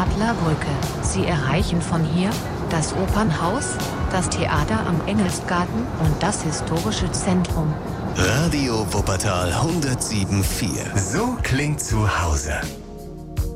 Adlerbrücke. Sie erreichen von hier das Opernhaus, das Theater am Engelsgarten und das historische Zentrum. Radio Wuppertal 107.4. So klingt zu Hause.